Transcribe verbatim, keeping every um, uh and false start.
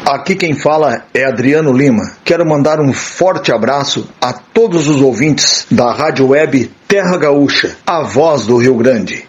Aqui quem fala é Adriano Lima. Quero mandar um forte abraço a todos os ouvintes da Rádio Web Terra Gaúcha, a voz do Rio Grande.